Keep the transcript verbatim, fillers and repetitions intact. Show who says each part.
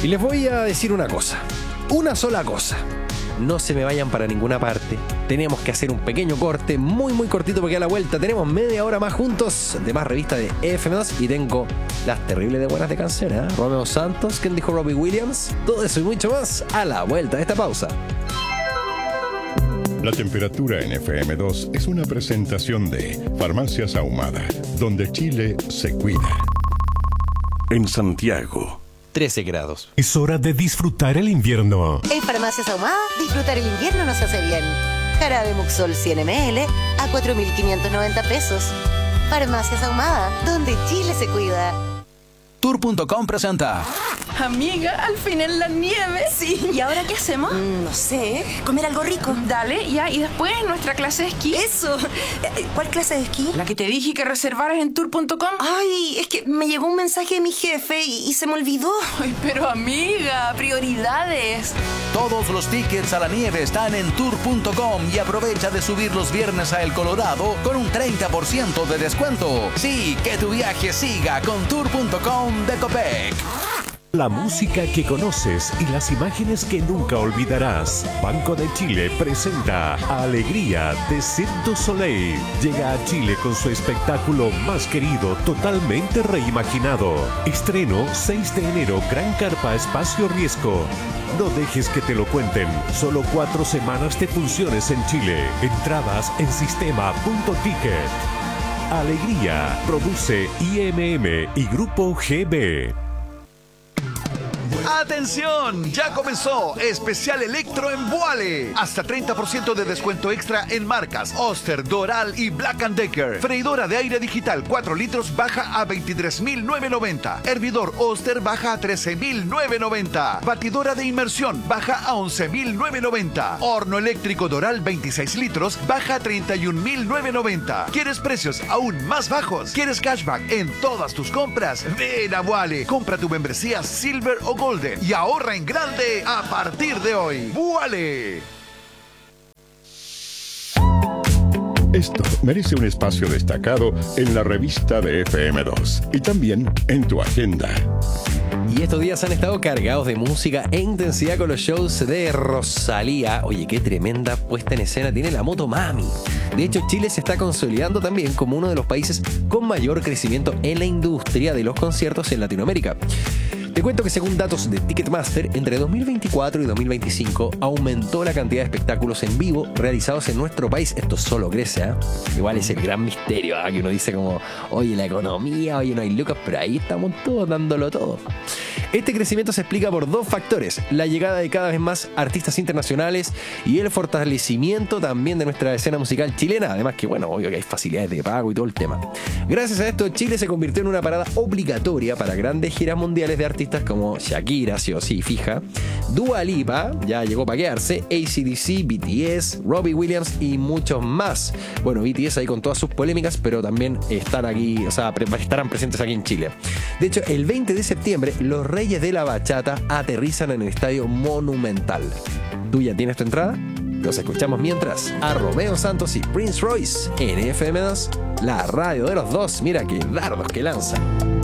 Speaker 1: Y les voy a decir una cosa, una sola cosa. No se me vayan para ninguna parte. Tenemos que hacer un pequeño corte, muy muy cortito, porque a la vuelta tenemos media hora más juntos de más revista de F M dos y tengo las terribles de buenas de canciones, ¿eh? Romeo Santos, ¿quién dijo Robbie Williams? Todo eso y mucho más a la vuelta de esta pausa.
Speaker 2: La temperatura en F M dos es una presentación de Farmacias Ahumada, donde Chile se cuida. En Santiago,
Speaker 1: trece grados.
Speaker 3: Es hora de disfrutar el invierno.
Speaker 4: En Farmacias Ahumada, disfrutar el invierno nos hace bien. Jarabe Muxol cien mililitros a cuatro mil quinientos noventa pesos. Farmacias Ahumada, donde Chile se cuida.
Speaker 5: Tour punto com presenta.
Speaker 6: Amiga, al fin en la nieve.
Speaker 7: Sí. ¿Y ahora qué hacemos?
Speaker 6: Mm, no sé.
Speaker 7: Comer algo rico.
Speaker 6: Dale, ya. Y después nuestra clase de esquí.
Speaker 7: Eso. ¿Cuál clase de esquí?
Speaker 6: La que te dije que reservaras en tour punto com.
Speaker 7: Ay, es que me llegó un mensaje de mi jefe y, y se me olvidó.
Speaker 6: Ay, pero amiga, prioridades.
Speaker 5: Todos los tickets a la nieve están en tour punto com y aprovecha de subir los viernes a El Colorado con un treinta por ciento de descuento. Sí, que tu viaje siga con tour punto com de Copec.
Speaker 3: La música que conoces y las imágenes que nunca olvidarás. Banco de Chile presenta Alegría de Cirque du Soleil. Llega a Chile con su espectáculo más querido, totalmente reimaginado. Estreno seis de enero, Gran Carpa Espacio Riesgo. No dejes que te lo cuenten. Solo cuatro semanas de funciones en Chile. Entradas en sistema punto ticket. Alegría. Produce I M M y Grupo G B.
Speaker 8: ¡Atención! Ya comenzó Especial Electro en Vuale. Hasta treinta por ciento de descuento extra en marcas Oster, Doral y Black and Decker. Freidora de aire digital cuatro litros baja a veintitrés mil novecientos noventa. Hervidor Oster baja a trece mil novecientos noventa. Batidora de inmersión baja a once mil novecientos noventa. Horno eléctrico Doral veintiséis litros baja a treinta y un mil novecientos noventa. ¿Quieres precios aún más bajos? ¿Quieres cashback en todas tus compras? Ven a Vuale. Compra tu membresía Silver o Golden y ahorra en grande a partir de hoy. ¡Vuale!
Speaker 2: esto merece un espacio destacado en la revista de F M dos y también en tu agenda.
Speaker 1: Y estos días han estado cargados de música e intensidad con los shows de Rosalía. Oye, qué tremenda puesta en escena tiene la Motomami. De hecho, Chile se está consolidando también como uno de los países con mayor crecimiento en la industria de los conciertos en Latinoamérica. Te cuento que según datos de Ticketmaster, entre dos mil veinticuatro y dos mil veinticinco aumentó la cantidad de espectáculos en vivo realizados en nuestro país. Esto solo crece, ¿eh? Igual es el gran misterio, ¿eh? Que uno dice como, oye, la economía, oye, no hay lucas, pero ahí estamos todos dándolo todo. Este crecimiento se explica por dos factores: la llegada de cada vez más artistas internacionales y el fortalecimiento también de nuestra escena musical chilena. Además que, bueno, obvio que hay facilidades de pago y todo el tema. Gracias a esto, Chile se convirtió en una parada obligatoria para grandes giras mundiales de artistas como Shakira, sí o sí, fija, Dua Lipa, ya llegó para quedarse, A C D C, B T S, Robbie Williams y muchos más. Bueno, B T S ahí con todas sus polémicas, pero también están aquí, o sea, estarán presentes aquí en Chile. De hecho, el veinte de septiembre, los Reyes de la Bachata aterrizan en el Estadio Monumental. ¿Tú ya tienes tu entrada? Los escuchamos mientras a Romeo Santos y Prince Royce en F M dos, la radio de los dos. Mira qué dardos que lanzan.